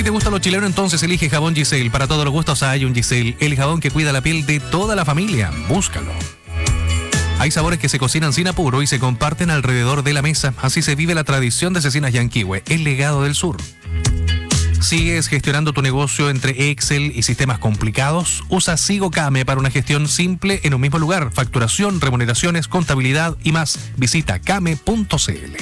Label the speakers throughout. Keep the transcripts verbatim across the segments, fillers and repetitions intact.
Speaker 1: te gusta lo chileno, entonces elige jabón Giselle. Para todos los gustos hay un Giselle, el jabón que cuida la piel de toda la familia. Búscalo. Hay sabores que se cocinan sin apuro y se comparten alrededor de la mesa. Así se vive la tradición de Cecinas Yanquihue, el legado del sur. ¿Sigues gestionando tu negocio entre Excel y sistemas complicados? Usa SigoCame para una gestión simple en un mismo lugar. Facturación, remuneraciones, contabilidad y más. Visita came punto cl.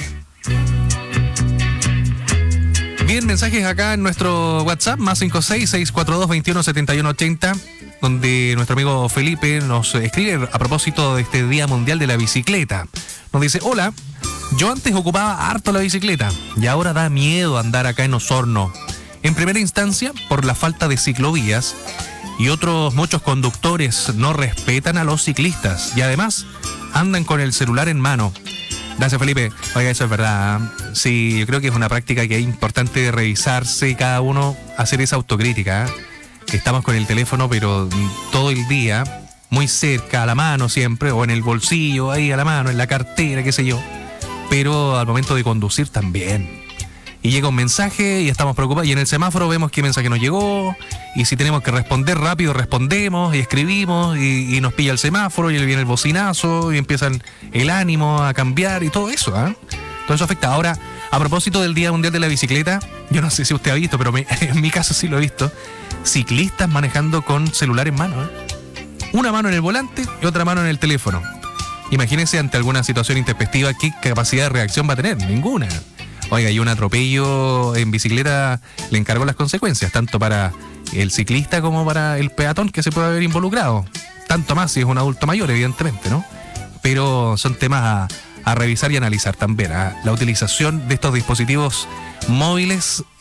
Speaker 1: Bien, mensajes acá en nuestro WhatsApp, más cinco seis, seis cuatro dos, dos uno, siete uno ocho cero, donde nuestro amigo Felipe nos escribe a propósito de este Día Mundial de la Bicicleta. Nos dice: hola, yo antes ocupaba harto la bicicleta y ahora da miedo andar acá en Osorno. En primera instancia, por la falta de ciclovías, y otros muchos conductores no respetan a los ciclistas y además andan con el celular en mano. Gracias, Felipe. Oiga, eso es verdad. Sí, yo creo que es una práctica que es importante revisarse cada uno, hacer esa autocrítica, ¿eh? Que estamos con el teléfono, pero todo el día, muy cerca, a la mano siempre, o en el bolsillo, ahí a la mano, en la cartera, qué sé yo. Pero al momento de conducir también. Y llega un mensaje y estamos preocupados. Y en el semáforo vemos qué mensaje nos llegó. Y si tenemos que responder rápido, respondemos y escribimos. Y, y nos pilla el semáforo y viene el bocinazo. Y empieza el ánimo a cambiar y todo eso. ¿eh? Todo eso afecta. Ahora, a propósito del Día Mundial de la Bicicleta, yo no sé si usted ha visto, pero me, en mi caso sí lo he visto. Ciclistas manejando con celular en mano. ¿eh? Una mano en el volante y otra mano en el teléfono. Imagínense ante alguna situación intempestiva, ¿qué capacidad de reacción va a tener? Ninguna. Oiga, y un atropello en bicicleta le encargó las consecuencias, tanto para el ciclista como para el peatón que se puede haber involucrado. Tanto más si es un adulto mayor, evidentemente, ¿no? Pero son temas a, a revisar y analizar también. ¿eh? La utilización de estos dispositivos móviles